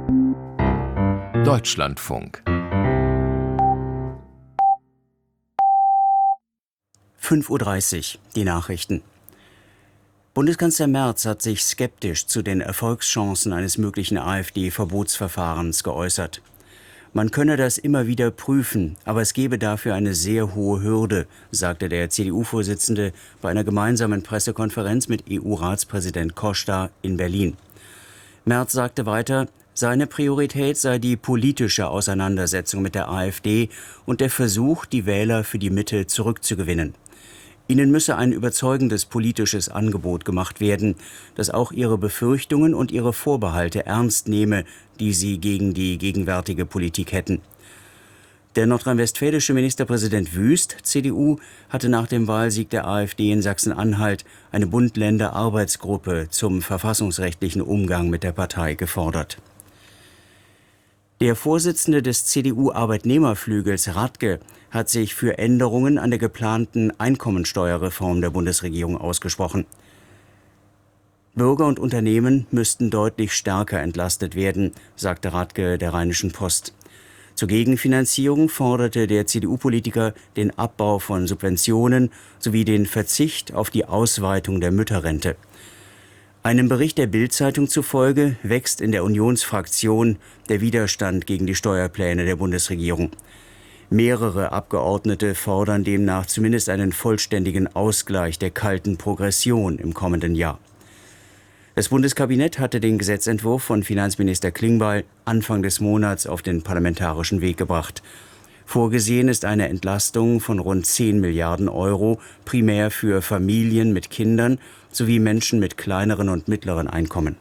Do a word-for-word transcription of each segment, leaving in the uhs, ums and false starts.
Deutschlandfunk. fünf Uhr dreißig, die Nachrichten. Bundeskanzler Merz hat sich skeptisch zu den Erfolgschancen eines möglichen AfD-Verbotsverfahrens geäußert. Man könne das immer wieder prüfen, aber es gebe dafür eine sehr hohe Hürde, sagte der C D U-Vorsitzende bei einer gemeinsamen Pressekonferenz mit E U-Ratspräsident Costa in Berlin. Merz sagte weiter, seine Priorität sei die politische Auseinandersetzung mit der AfD und der Versuch, die Wähler für die Mitte zurückzugewinnen. Ihnen müsse ein überzeugendes politisches Angebot gemacht werden, das auch ihre Befürchtungen und ihre Vorbehalte ernst nehme, die sie gegen die gegenwärtige Politik hätten. Der nordrhein-westfälische Ministerpräsident Wüst, C D U, hatte nach dem Wahlsieg der AfD in Sachsen-Anhalt eine Bund-Länder-Arbeitsgruppe zum verfassungsrechtlichen Umgang mit der Partei gefordert. Der Vorsitzende des C D U-Arbeitnehmerflügels Radke hat sich für Änderungen an der geplanten Einkommensteuerreform der Bundesregierung ausgesprochen. Bürger und Unternehmen müssten deutlich stärker entlastet werden, sagte Radke der Rheinischen Post. Zur Gegenfinanzierung forderte der C D U-Politiker den Abbau von Subventionen sowie den Verzicht auf die Ausweitung der Mütterrente. Einem Bericht der Bild-Zeitung zufolge wächst in der Unionsfraktion der Widerstand gegen die Steuerpläne der Bundesregierung. Mehrere Abgeordnete fordern demnach zumindest einen vollständigen Ausgleich der kalten Progression im kommenden Jahr. Das Bundeskabinett hatte den Gesetzentwurf von Finanzminister Klingbeil Anfang des Monats auf den parlamentarischen Weg gebracht. Vorgesehen ist eine Entlastung von rund zehn Milliarden Euro, primär für Familien mit Kindern sowie Menschen mit kleineren und mittleren Einkommen.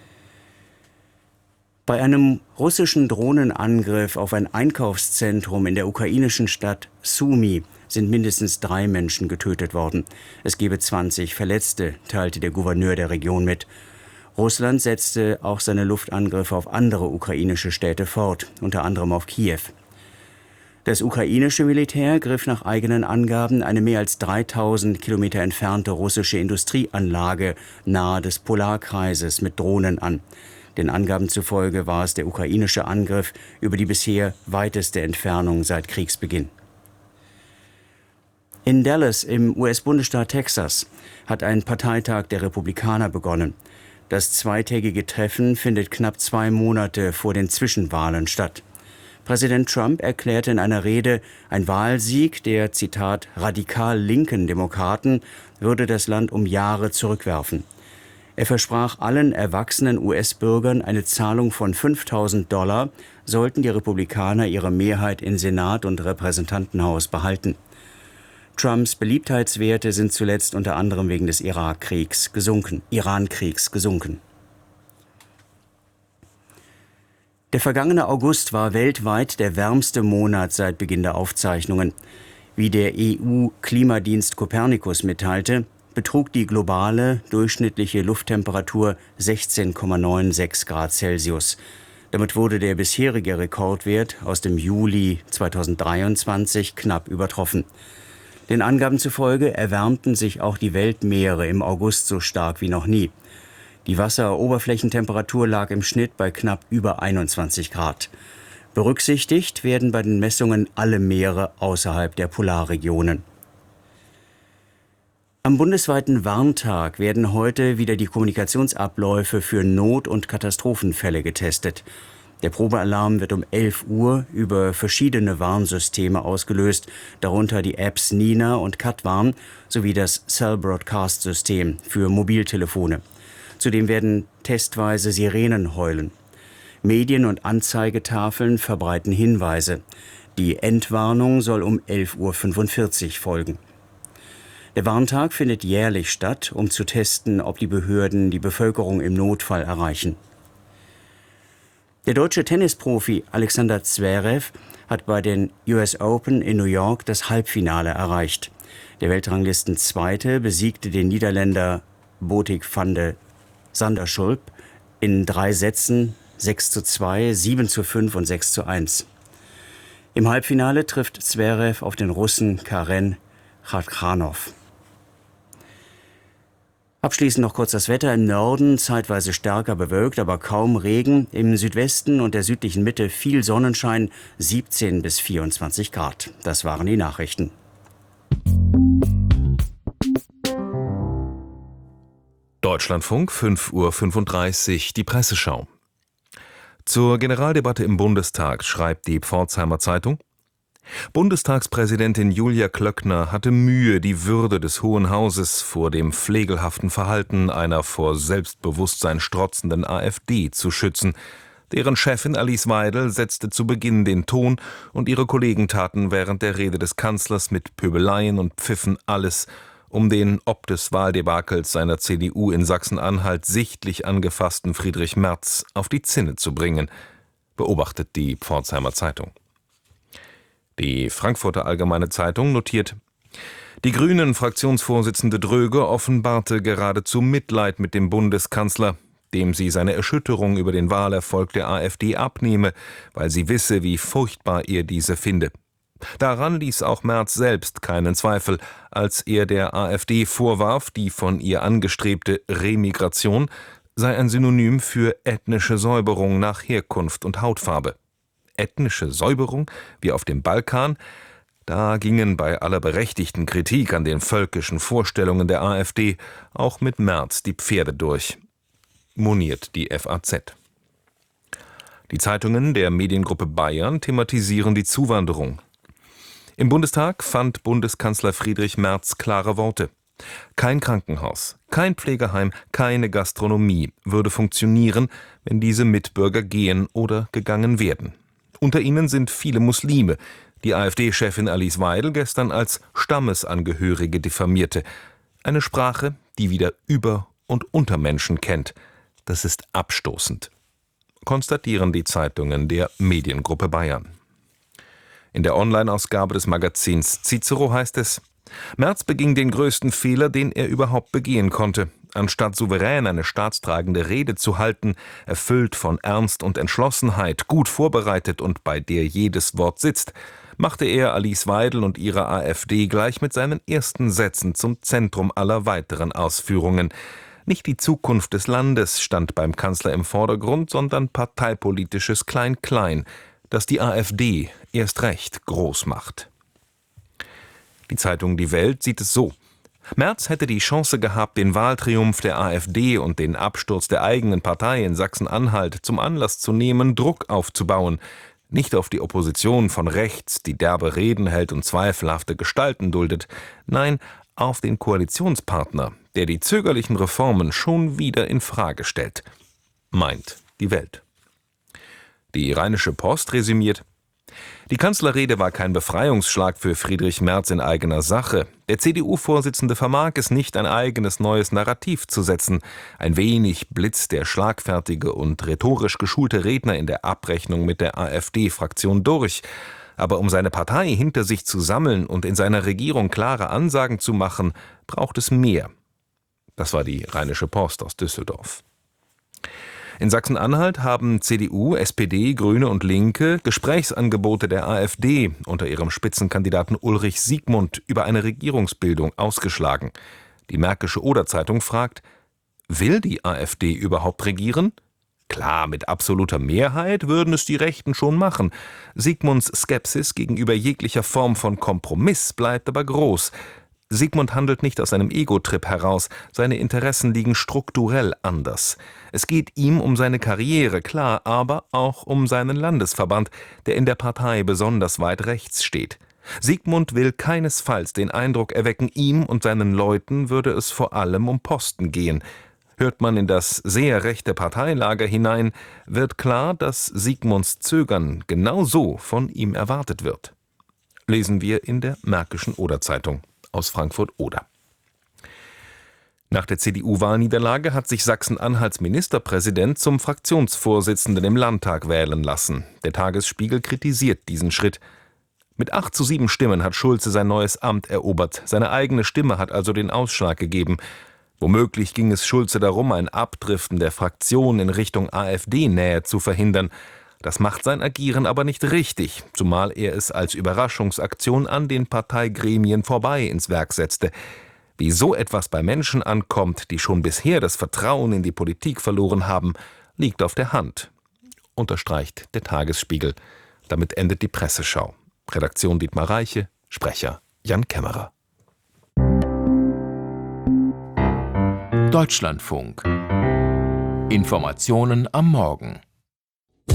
Bei einem russischen Drohnenangriff auf ein Einkaufszentrum in der ukrainischen Stadt Sumy sind mindestens drei Menschen getötet worden. Es gebe zwanzig Verletzte, teilte der Gouverneur der Region mit. Russland setzte auch seine Luftangriffe auf andere ukrainische Städte fort, unter anderem auf Kiew. Das ukrainische Militär griff nach eigenen Angaben eine mehr als dreitausend Kilometer entfernte russische Industrieanlage nahe des Polarkreises mit Drohnen an. Den Angaben zufolge war es der ukrainische Angriff über die bisher weiteste Entfernung seit Kriegsbeginn. In Dallas im U S-Bundesstaat Texas hat ein Parteitag der Republikaner begonnen. Das zweitägige Treffen findet knapp zwei Monate vor den Zwischenwahlen statt. Präsident Trump erklärte in einer Rede, ein Wahlsieg der, Zitat, radikal linken Demokraten würde das Land um Jahre zurückwerfen. Er versprach allen erwachsenen U S-Bürgern eine Zahlung von fünftausend Dollar, sollten die Republikaner ihre Mehrheit in Senat und Repräsentantenhaus behalten. Trumps Beliebtheitswerte sind zuletzt unter anderem wegen des Irakkriegs gesunken, Irankriegs gesunken. Der vergangene August war weltweit der wärmste Monat seit Beginn der Aufzeichnungen. Wie der E U-Klimadienst Copernicus mitteilte, betrug die globale durchschnittliche Lufttemperatur sechzehn Komma sechsundneunzig Grad Celsius. Damit wurde der bisherige Rekordwert aus dem Juli zweitausenddreiundzwanzig knapp übertroffen. Den Angaben zufolge erwärmten sich auch die Weltmeere im August so stark wie noch nie. Die Wasseroberflächentemperatur lag im Schnitt bei knapp über einundzwanzig Grad. Berücksichtigt werden bei den Messungen alle Meere außerhalb der Polarregionen. Am bundesweiten Warntag werden heute wieder die Kommunikationsabläufe für Not- und Katastrophenfälle getestet. Der Probealarm wird um elf Uhr über verschiedene Warnsysteme ausgelöst, darunter die Apps Nina und Katwarn sowie das Cell Broadcast System für Mobiltelefone. Zudem werden testweise Sirenen heulen. Medien- und Anzeigetafeln verbreiten Hinweise. Die Endwarnung soll um elf Uhr fünfundvierzig folgen. Der Warntag findet jährlich statt, um zu testen, ob die Behörden die Bevölkerung im Notfall erreichen. Der deutsche Tennisprofi Alexander Zverev hat bei den U S Open in New York das Halbfinale erreicht. Der Weltranglistenzweite besiegte den Niederländer Botik van de Sanderschulp in drei Sätzen sechs zu zwei, sieben zu fünf und sechs zu eins. Im Halbfinale trifft Zverev auf den Russen Karen Khachanov. Abschließend noch kurz das Wetter. Im Norden zeitweise stärker bewölkt, aber kaum Regen. Im Südwesten und der südlichen Mitte viel Sonnenschein, siebzehn bis vierundzwanzig Grad. Das waren die Nachrichten. Deutschlandfunk, fünf Uhr fünfunddreißig, die Presseschau. Zur Generaldebatte im Bundestag schreibt die Pforzheimer Zeitung: Bundestagspräsidentin Julia Klöckner hatte Mühe, die Würde des Hohen Hauses vor dem pflegelhaften Verhalten einer vor Selbstbewusstsein strotzenden AfD zu schützen. Deren Chefin Alice Weidel setzte zu Beginn den Ton und ihre Kollegen taten während der Rede des Kanzlers mit Pöbeleien und Pfiffen alles, um den ob des Wahldebakels seiner C D U in Sachsen-Anhalt sichtlich angefassten Friedrich Merz auf die Zinne zu bringen, beobachtet die Pforzheimer Zeitung. Die Frankfurter Allgemeine Zeitung notiert: Die Grünen-Fraktionsvorsitzende Dröge offenbarte geradezu Mitleid mit dem Bundeskanzler, dem sie seine Erschütterung über den Wahlerfolg der AfD abnehme, weil sie wisse, wie furchtbar er diese finde. Daran ließ auch Merz selbst keinen Zweifel, als er der AfD vorwarf, die von ihr angestrebte Remigration sei ein Synonym für ethnische Säuberung nach Herkunft und Hautfarbe. Ethnische Säuberung wie auf dem Balkan? Da gingen bei aller berechtigten Kritik an den völkischen Vorstellungen der AfD auch mit Merz die Pferde durch, moniert die F A Z. Die Zeitungen der Mediengruppe Bayern thematisieren die Zuwanderung. Im Bundestag fand Bundeskanzler Friedrich Merz klare Worte. Kein Krankenhaus, kein Pflegeheim, keine Gastronomie würde funktionieren, wenn diese Mitbürger gehen oder gegangen werden. Unter ihnen sind viele Muslime, die AfD-Chefin Alice Weidel gestern als Stammesangehörige diffamierte. Eine Sprache, die wieder Über- und Untermenschen kennt. Das ist abstoßend, konstatieren die Zeitungen der Mediengruppe Bayern. In der Online-Ausgabe des Magazins Cicero heißt es: Merz beging den größten Fehler, den er überhaupt begehen konnte. Anstatt souverän eine staatstragende Rede zu halten, erfüllt von Ernst und Entschlossenheit, gut vorbereitet und bei der jedes Wort sitzt, machte er Alice Weidel und ihre AfD gleich mit seinen ersten Sätzen zum Zentrum aller weiteren Ausführungen. Nicht die Zukunft des Landes stand beim Kanzler im Vordergrund, sondern parteipolitisches Klein-Klein, das die AfD erst recht groß macht. Die Zeitung Die Welt sieht es so: Merz hätte die Chance gehabt, den Wahltriumph der AfD und den Absturz der eigenen Partei in Sachsen-Anhalt zum Anlass zu nehmen, Druck aufzubauen. Nicht auf die Opposition von rechts, die derbe Reden hält und zweifelhafte Gestalten duldet. Nein, auf den Koalitionspartner, der die zögerlichen Reformen schon wieder in Frage stellt, meint Die Welt. Die Rheinische Post resümiert: Die Kanzlerrede war kein Befreiungsschlag für Friedrich Merz in eigener Sache. Der C D U-Vorsitzende vermag es nicht, ein eigenes neues Narrativ zu setzen. Ein wenig blitzt der schlagfertige und rhetorisch geschulte Redner in der Abrechnung mit der AfD-Fraktion durch. Aber um seine Partei hinter sich zu sammeln und in seiner Regierung klare Ansagen zu machen, braucht es mehr. Das war die Rheinische Post aus Düsseldorf. In Sachsen-Anhalt haben C D U, S P D, Grüne und Linke Gesprächsangebote der AfD unter ihrem Spitzenkandidaten Ulrich Siegmund über eine Regierungsbildung ausgeschlagen. Die Märkische Oder-Zeitung fragt: Will die AfD überhaupt regieren? Klar, mit absoluter Mehrheit würden es die Rechten schon machen. Siegmunds Skepsis gegenüber jeglicher Form von Kompromiss bleibt aber groß. Siegmund handelt nicht aus einem Ego-Trip heraus, seine Interessen liegen strukturell anders. Es geht ihm um seine Karriere, klar, aber auch um seinen Landesverband, der in der Partei besonders weit rechts steht. Siegmund will keinesfalls den Eindruck erwecken, ihm und seinen Leuten würde es vor allem um Posten gehen. Hört man in das sehr rechte Parteilager hinein, wird klar, dass Siegmunds Zögern genau so von ihm erwartet wird. Lesen wir in der Märkischen Oder-Zeitung aus Frankfurt-Oder. Nach der C D U-Wahlniederlage hat sich Sachsen-Anhalts Ministerpräsident zum Fraktionsvorsitzenden im Landtag wählen lassen. Der Tagesspiegel kritisiert diesen Schritt. Mit acht zu sieben Stimmen hat Schulze sein neues Amt erobert. Seine eigene Stimme hat also den Ausschlag gegeben. Womöglich ging es Schulze darum, ein Abdriften der Fraktion in Richtung AfD-Nähe zu verhindern. Das macht sein Agieren aber nicht richtig, zumal er es als Überraschungsaktion an den Parteigremien vorbei ins Werk setzte. Wie so etwas bei Menschen ankommt, die schon bisher das Vertrauen in die Politik verloren haben, liegt auf der Hand, unterstreicht der Tagesspiegel. Damit endet die Presseschau. Redaktion Dietmar Reiche, Sprecher Jan Kämmerer. Deutschlandfunk. Informationen am Morgen.